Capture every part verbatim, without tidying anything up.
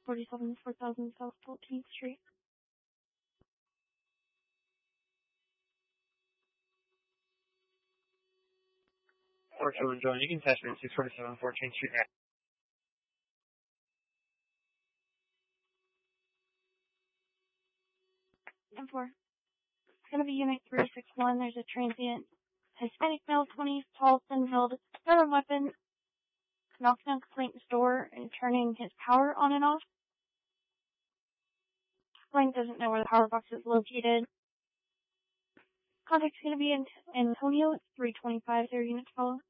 forty-seven, four thousand South fourteenth Street. four two one join. You can test me at six forty-seven fourteenth Street. ten four. It's going to be Unit three six one. There's a transient Hispanic male, twenties, tall, thin-build, got a weapon, knocking on complaint's door and turning his power on and off. Complaint doesn't know where the power box is located. Contact's going to be in Antonio. It's three twenty-five. Their unit to follow.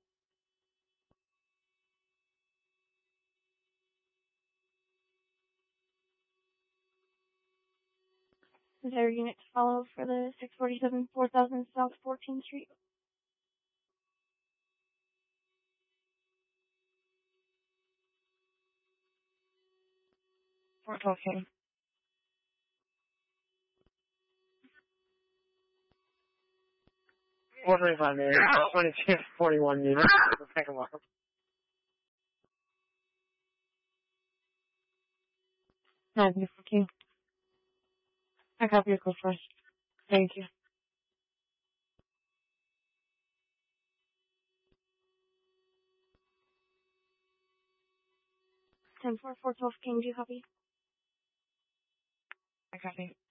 Their unit to follow for the six forty-seven, four thousand South fourteenth Street. Fort Tolkien. four twenty-five there. twenty-two forty-one unit. Pick them up. nine fourteen. I copy your code first. Thank you. ten four, four twelve King, do you copy? I copy.